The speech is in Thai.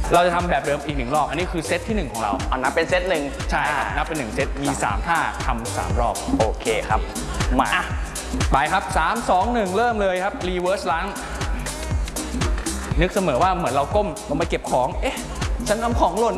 เราจะทำแบบเดิมอีก1 รอบอันนี้คือเซตที่1ของเราเอานับเป็นเซตหนึ่งใช่ครับนับเป็น1 เซตมี3 ท่าทำ3 รอบโอเคครับมาไปครับ3 2 1เริ่มเลยครับรีเวิร์สล้างนึกเสมอว่าเหมือนเราก้มลงไปเก็บของเอ๊ะฉันทำของหล่น